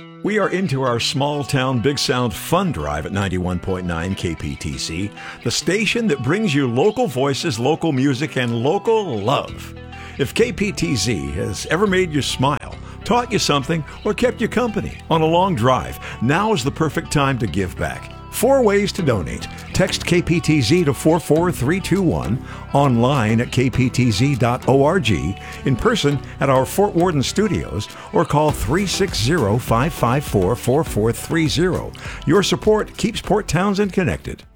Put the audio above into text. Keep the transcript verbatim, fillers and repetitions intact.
We are into our small town big sound fun drive at ninety-one point nine K P T C, the station that brings you local voices, local music, and local love. If K P T Z has ever made you smile, taught you something, or kept you company on a long drive, now is the perfect time to give back. Four ways to donate. Text K P T Z to four four three two one, online at k p t z dot org, in person at our Fort Worden studios, or call three six zero, five five four, four four three zero. Your support keeps Port Townsend connected.